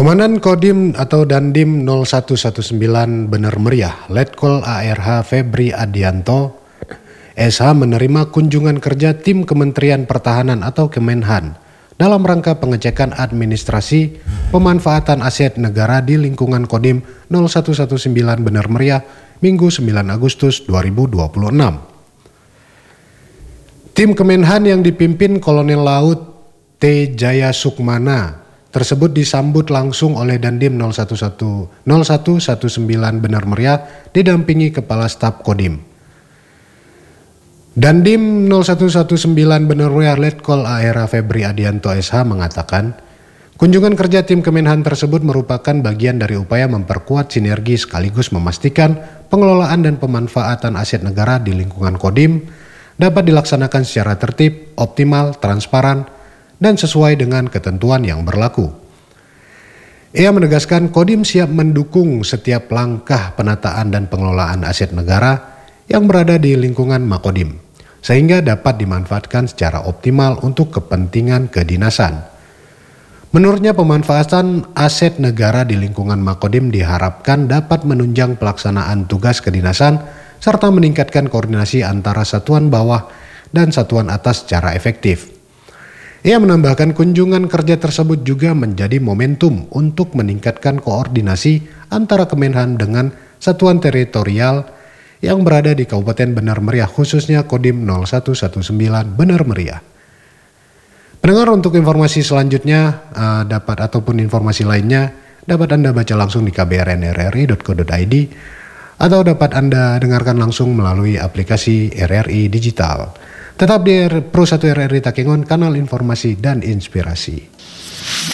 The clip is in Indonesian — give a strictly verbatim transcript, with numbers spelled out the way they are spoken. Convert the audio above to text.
Komandan Kodim atau Dandim nol satu satu sembilan Bener Meriah, Letkol A R H Febri Adianto, S H menerima kunjungan kerja tim Kementerian Pertahanan atau Kemenhan dalam rangka pengecekan administrasi pemanfaatan aset negara di lingkungan Kodim nol satu satu sembilan Bener Meriah Minggu sembilan Agustus dua ribu dua puluh enam. Tim Kemenhan yang dipimpin Kolonel Laut T. Jaya Sukmana tersebut disambut langsung oleh Dandim nol satu satu sembilan Bener Meriah didampingi Kepala Staf Kodim. Dandim nol satu satu sembilan Bener Meriah Letkol A R H Febri Adianto S H mengatakan, kunjungan kerja tim Kemenhan tersebut merupakan bagian dari upaya memperkuat sinergi sekaligus memastikan pengelolaan dan pemanfaatan aset negara di lingkungan Kodim dapat dilaksanakan secara tertib, optimal, transparan, dan sesuai dengan ketentuan yang berlaku. Ia menegaskan Kodim siap mendukung setiap langkah penataan dan pengelolaan aset negara yang berada di lingkungan Makodim, sehingga dapat dimanfaatkan secara optimal untuk kepentingan kedinasan. Menurutnya, pemanfaatan aset negara di lingkungan Makodim diharapkan dapat menunjang pelaksanaan tugas kedinasan serta meningkatkan koordinasi antara satuan bawah dan satuan atas secara efektif. Ia menambahkan kunjungan kerja tersebut juga menjadi momentum untuk meningkatkan koordinasi antara Kemenhan dengan satuan teritorial yang berada di Kabupaten Bener Meriah, khususnya Kodim nol satu satu sembilan Bener Meriah. Pendengar, untuk informasi selanjutnya uh, dapat ataupun informasi lainnya dapat Anda baca langsung di k b r n r r i dot co dot i d atau dapat Anda dengarkan langsung melalui aplikasi R R I Digital. Tetap di Pro satu R R I Takengon, kanal informasi dan inspirasi.